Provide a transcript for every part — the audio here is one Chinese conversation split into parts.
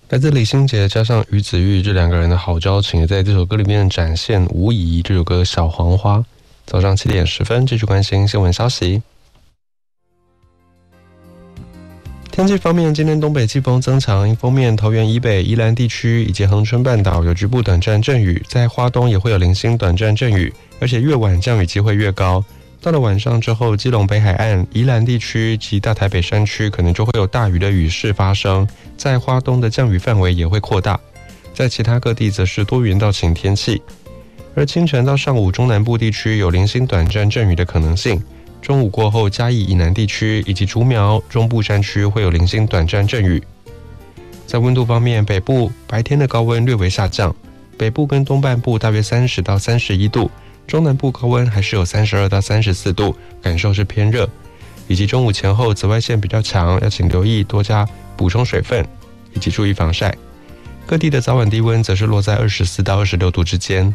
来自李心洁加上于子玉这两个人的好交情，也在这首歌里面展现无疑。这首歌《小黄花》，早上7点10分，继续关心新闻消息。天气方面，今天东北季风增强，迎风面桃园以北、宜兰地区以及恒春半岛有局部短暂阵雨，在花东也会有零星短暂阵雨，而且越晚降雨机会越高。到了晚上之后，基隆北海岸、宜兰地区及大台北山区可能就会有大雨的雨势发生，在花东的降雨范围也会扩大，在其他各地则是多云到晴天气。而清晨到上午，中南部地区有零星短暂阵雨的可能性。中午过后，嘉义以南地区以及竹苗、中部山区会有零星短暂阵雨。在温度方面，北部白天的高温略微下降，北部跟东半部大约30到31度，中南部高温还是有32到34度，感受是偏热。以及中午前后紫外线比较强，要请留意多加补充水分，以及注意防晒。各地的早晚低温则是落在24到26度之间。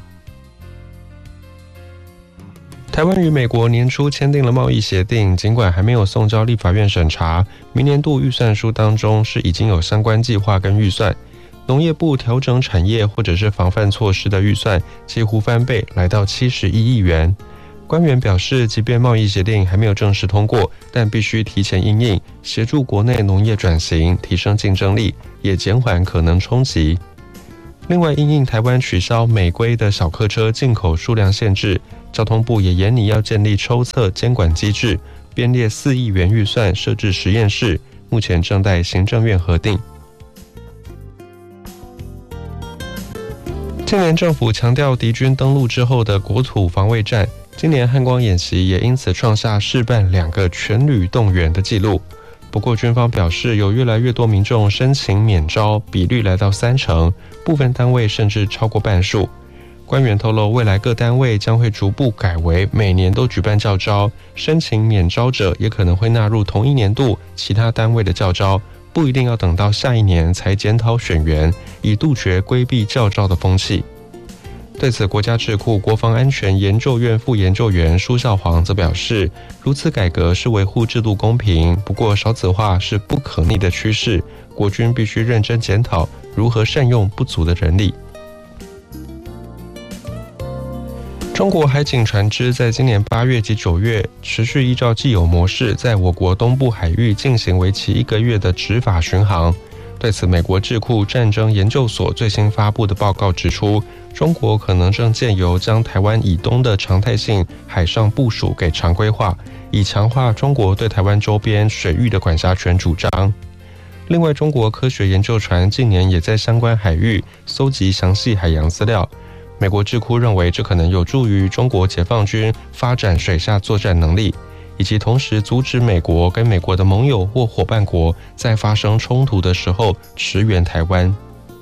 台湾与美国年初签订了贸易协定，尽管还没有送交立法院审查，明年度预算书当中是已经有相关计划跟预算。农业部调整产业或者是防范措施的预算几乎翻倍，来到71亿元。官员表示，即便贸易协定还没有正式通过，但必须提前因应，协助国内农业转型，提升竞争力，也减缓可能冲击。另外，因应台湾取消美规的小客车进口数量限制，交通部也研拟要建立抽测监管机制，编列4亿元预算设置实验室，目前正待行政院核定。今年政府强调敌军登陆之后的国土防卫战，今年汉光演习也因此创下试办2个全旅动员的纪录。不过军方表示，有越来越多民众申请免召，比率来到30%，部分单位甚至超过半数。官员透露，未来各单位将会逐步改为每年都举办教召，申请免召者也可能会纳入同一年度其他单位的教召，不一定要等到下一年才检讨选员，以杜绝规避教召的风气。对此，国家智库国防安全研究院副研究员舒孝煌则表示，如此改革是维护制度公平，不过少子化是不可逆的趋势，国军必须认真检讨如何善用不足的人力。中国海警船只在今年8月及9月持续依照既有模式，在我国东部海域进行为期1个月的执法巡航。对此，美国智库战争研究所最新发布的报告指出，中国可能正借由将台湾以东的常态性海上部署给常规化，以强化中国对台湾周边水域的管辖权主张。另外，中国科学研究船近年也在相关海域搜集详细海洋资料。美国智库认为，这可能有助于中国解放军发展水下作战能力，以及同时阻止美国跟美国的盟友或伙伴国在发生冲突的时候驰援台湾。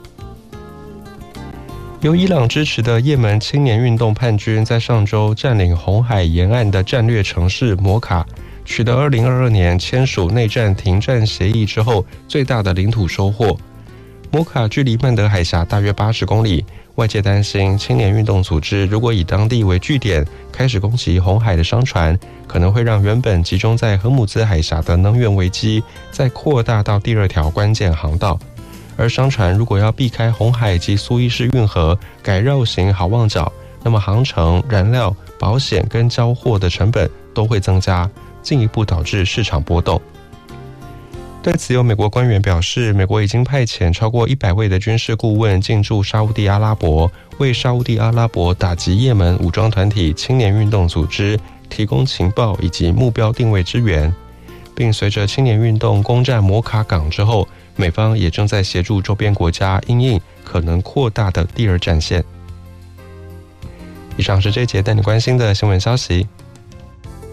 由伊朗支持的也门青年运动叛军在上周占领红海沿岸的战略城市摩卡，取得2022年签署内战停战协议之后最大的领土收获。摩卡距离曼德海峡大约80公里，外界担心青年运动组织如果以当地为据点，开始攻击红海的商船，可能会让原本集中在荷姆兹海峡的能源危机再扩大到第2条关键航道。而商船如果要避开红海及苏伊士运河，改绕行好望角，那么航程、燃料、保险跟交货的成本都会增加，进一步导致市场波动。对此，有美国官员表示，美国已经派遣超过100位的军事顾问进驻沙烏地阿拉伯，为沙烏地阿拉伯打击也门武装团体青年运动组织提供情报以及目标定位支援，并随着青年运动攻占摩卡港之后，美方也正在协助周边国家因应可能扩大的第2战线。以上是这一节带你关心的新闻消息。